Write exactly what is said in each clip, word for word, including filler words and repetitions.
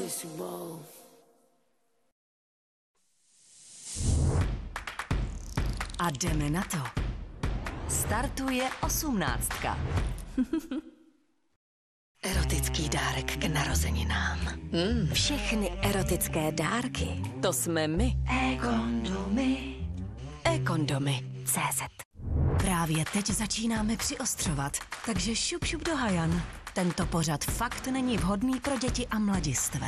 A jdeme na to. Startuje osmnáctka. Erotický dárek k narozeninám. Mm. Všechny erotické dárky, to jsme my. E-kondomy. E-kondomy tečka cé zet. Právě teď začínáme přiostřovat, takže šup šup do hajan. Tento pořad fakt není vhodný pro děti a mladistvé.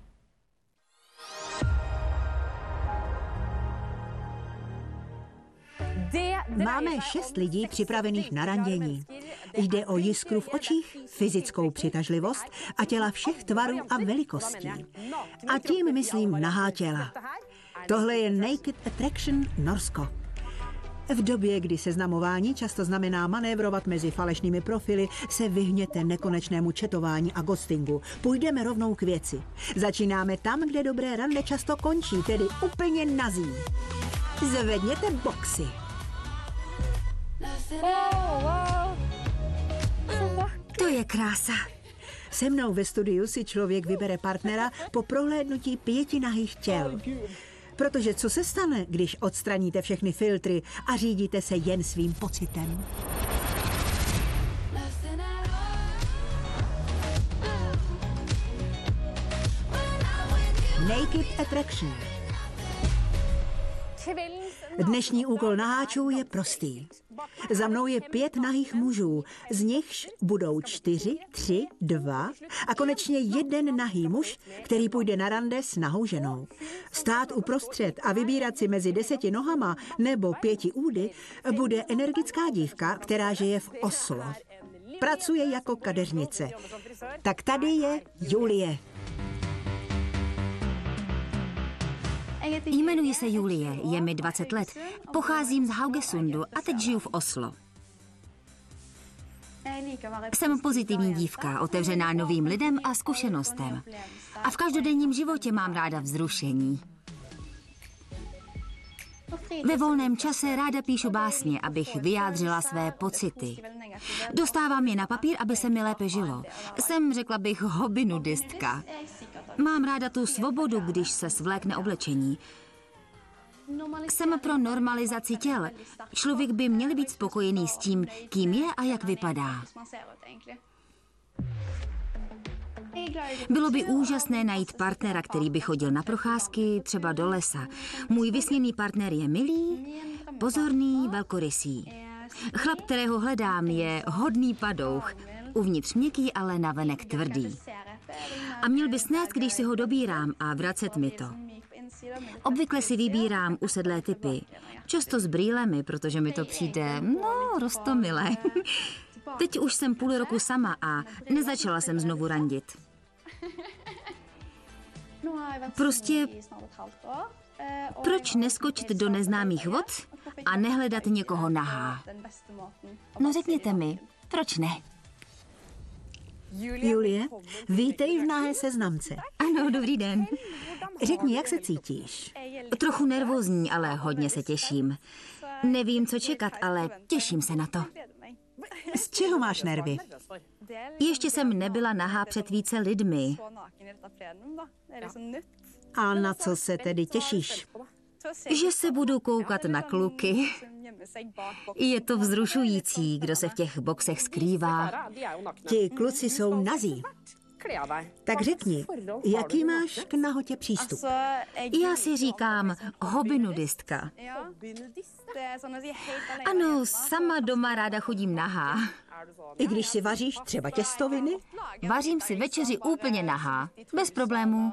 Máme šest lidí připravených na randění. Jde o jiskru v očích, fyzickou přitažlivost a těla všech tvarů a velikostí. A tím myslím nahá těla. Tohle je Naked Attraction Norsko. V době, kdy seznamování často znamená manévrovat mezi falešnými profily, se vyhněte nekonečnému četování a ghostingu. Půjdeme rovnou k věci. Začínáme tam, kde dobré rande často končí, tedy úplně nazí. Zvedněte boxy. To je krása. Se mnou ve studiu si člověk vybere partnera po prohlédnutí pěti nahých těl. Protože co se stane, když odstraníte všechny filtry a řídíte se jen svým pocitem? Naked Attraction. Dnešní úkol naháčů je prostý. Za mnou je pět nahých mužů, z nichž budou čtyři, tři, dva a konečně jeden nahý muž, který půjde na rande s nahou ženou. Stát uprostřed a vybírat si mezi deseti nohama nebo pěti údy bude energická dívka, která žije v Oslo. Pracuje jako kadeřnice. Tak tady je Julie. Jmenuji se Julie, je mi dvacet let, pocházím z Haugesundu a teď žiju v Oslo. Jsem pozitivní dívka, otevřená novým lidem a zkušenostem. A v každodenním životě mám ráda vzrušení. Ve volném čase ráda píšu básně, abych vyjádřila své pocity. Dostávám je na papír, aby se mi lépe žilo. Jsem, řekla bych, hobby nudistka. Mám ráda tu svobodu, když se svlékne oblečení. Jsem pro normalizaci těl. Člověk by měl být spokojený s tím, kým je a jak vypadá. Bylo by úžasné najít partnera, který by chodil na procházky, třeba do lesa. Můj vysněný partner je milý, pozorný, velkorysý. Chlap, kterého hledám, je hodný padouch. Uvnitř měkký, ale navenek tvrdý. A měl by snést, když si ho dobírám a vracet mi to. Obvykle si vybírám usedlé typy. Často s brýlemi, protože mi to přijde, no, roztomilé. Teď už jsem půl roku sama a nezačala jsem znovu randit. Prostě proč neskočit do neznámých vod a nehledat někoho nahá? No řekněte mi, proč ne? Julie, vítej v nahé seznamce. Ano, dobrý den. Řekni, jak se cítíš? Trochu nervózní, ale hodně se těším. Nevím, co čekat, ale těším se na to. Z čeho máš nervy? Ještě jsem nebyla nahá před více lidmi. A na co se tedy těšíš? Že se budu koukat na kluky. Je to vzrušující, kdo se v těch boxech skrývá. Ti kluci jsou nazí. Tak řekni, jaký máš k nahotě přístup? Já si říkám hobby nudistka. Ano, sama doma ráda chodím nahá. I když si vaříš třeba těstoviny? Vařím si večeři úplně nahá, bez problémů.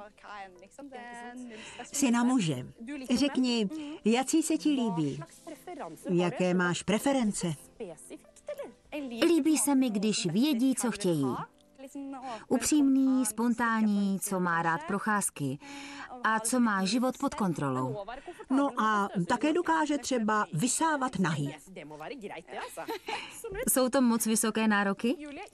Jsi na muže. Řekni, jaký se ti líbí? Jaké máš preference? Líbí se mi, když vědí, co chtějí. Upřímný, spontánní, co má rád procházky a co má život pod kontrolou. No a také dokáže třeba vysávat nahý. Jsou to moc vysoké nároky?